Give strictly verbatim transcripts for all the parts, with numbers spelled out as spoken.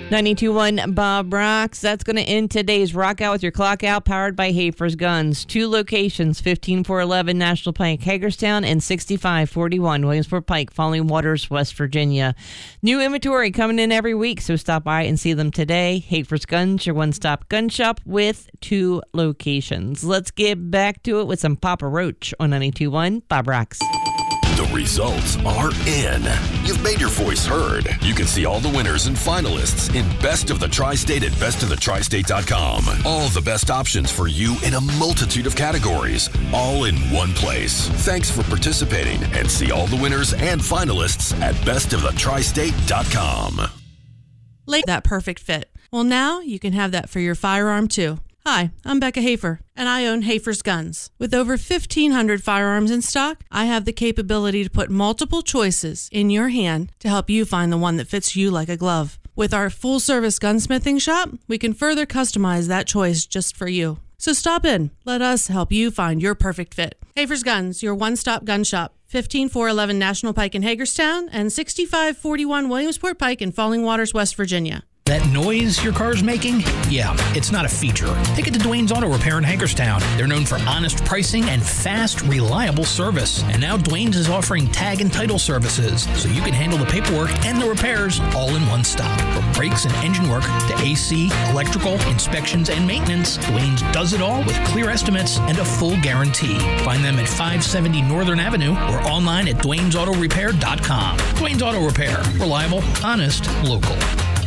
ninety-two point one Bob Rocks. That's going to end today's Rock Out with Your Clock Out, powered by Hafer's Guns. Two locations, fifteen four eleven National Pike, Hagerstown, and sixty-five forty-one Williamsport Pike, Falling Waters, West Virginia. New inventory coming in every week, so stop by and see them today. Hafer's Guns, your one-stop gun shop with two locations. Let's get back to it with some Papa Roach on ninety-two point one Bob Rocks. The results are in. You've made your voice heard. You can see all the winners and finalists in Best of the Tri-State at best of the tri state dot com. All the best options for you in a multitude of categories, all in one place. Thanks for participating, and see all the winners and finalists at best of the tri state dot com. Like that perfect fit. Well, now you can have that for your firearm, too. Hi, I'm Becca Hafer, and I own Hafer's Guns. With over fifteen hundred firearms in stock, I have the capability to put multiple choices in your hand to help you find the one that fits you like a glove. With our full-service gunsmithing shop, we can further customize that choice just for you. So stop in. Let us help you find your perfect fit. Hafer's Guns, your one-stop gun shop. fifteen four eleven National Pike in Hagerstown and sixty-five forty-one Williamsport Pike in Falling Waters, West Virginia. That noise your car's making? Yeah, it's not a feature. Take it to Dwayne's Auto Repair in Hagerstown. They're known for honest pricing and fast, reliable service. And now Dwayne's is offering tag and title services, so you can handle the paperwork and the repairs all in one stop. From brakes and engine work to A C, electrical, inspections, and maintenance, Dwayne's does it all with clear estimates and a full guarantee. Find them at five seventy Northern Avenue or online at dwaynes auto repair dot com. Dwayne's Auto Repair. Reliable, honest, local.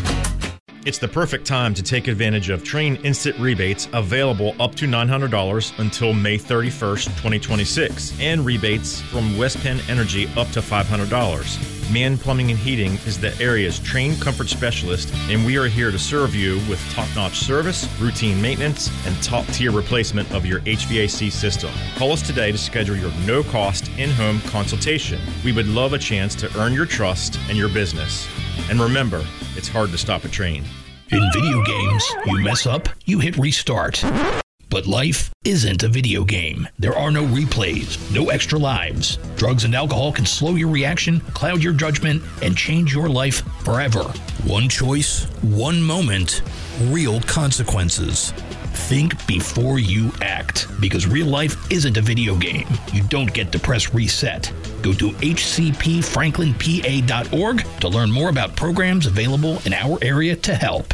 It's the perfect time to take advantage of Trane Instant Rebates available up to nine hundred dollars until May thirty-first, twenty twenty-six, and rebates from West Penn Energy up to five hundred dollars. Mann Plumbing and Heating is the area's trained comfort specialist, and we are here to serve you with top-notch service, routine maintenance, and top-tier replacement of your H V A C system. Call us today to schedule your no-cost in-home consultation. We would love a chance to earn your trust and your business. And remember, it's hard to stop a train. In video games, you mess up, you hit restart. But life isn't a video game. There are no replays, no extra lives. Drugs and alcohol can slow your reaction, cloud your judgment, and change your life forever. One choice, one moment, real consequences. Think before you act, because real life isn't a video game. You don't get to press reset. Go to h c p franklin p a dot org to learn more about programs available in our area to help.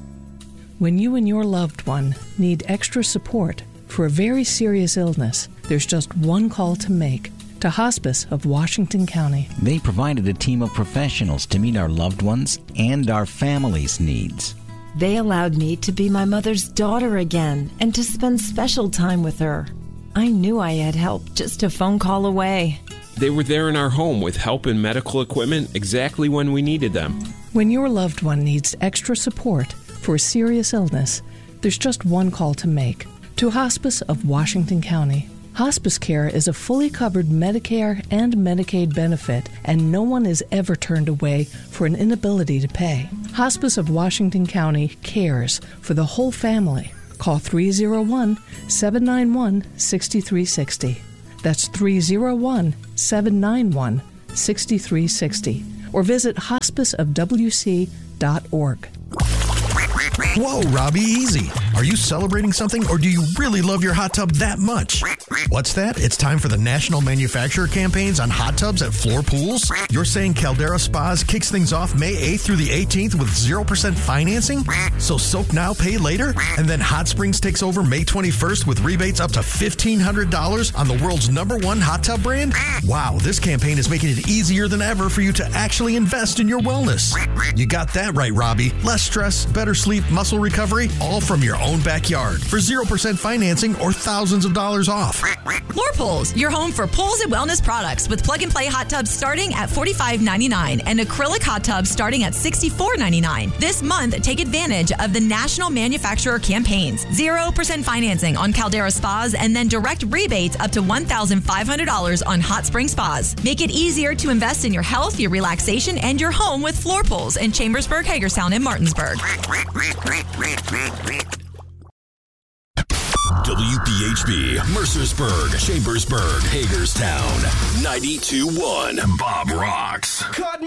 When you and your loved one need extra support for a very serious illness, there's just one call to make. To Hospice of Washington County. They provided a team of professionals to meet our loved ones and our family's needs. They allowed me to be my mother's daughter again and to spend special time with her. I knew I had help just a phone call away. They were there in our home with help and medical equipment exactly when we needed them. When your loved one needs extra support for a serious illness, there's just one call to make. To Hospice of Washington County. Hospice care is a fully covered Medicare and Medicaid benefit, and no one is ever turned away for an inability to pay. Hospice of Washington County cares for the whole family. Call three oh one, seven nine one, six three six oh. That's three oh one, seven nine one, six three six oh. Or visit hospice of w c dot org. Whoa, Robbie, easy. Are you celebrating something, or do you really love your hot tub that much? What's that? It's time for the National Manufacturer campaigns on hot tubs at Floor Pools? You're saying Caldera Spas kicks things off May eighth through the eighteenth with zero percent financing? So soak now, pay later? And then Hot Springs takes over May twenty-first with rebates up to fifteen hundred dollars on the world's number one hot tub brand? Wow, this campaign is making it easier than ever for you to actually invest in your wellness. You got that right, Robbie. Less stress, better sleep, muscle recovery, all from your own backyard for zero percent financing or thousands of dollars off. Floor Pools, your home for pools and wellness products with plug-and-play hot tubs starting at forty-five ninety-nine and acrylic hot tubs starting at sixty-four ninety-nine. This month, take advantage of the National Manufacturer campaigns. zero percent financing on Caldera Spas and then direct rebates up to one thousand five hundred dollars on Hot Spring Spas. Make it easier to invest in your health, your relaxation, and your home with Floor Pools in Chambersburg, Hagerstown, and Martinsburg. W P H B, Mercersburg, Chambersburg, Hagerstown, ninety-two point one Bob Rocks.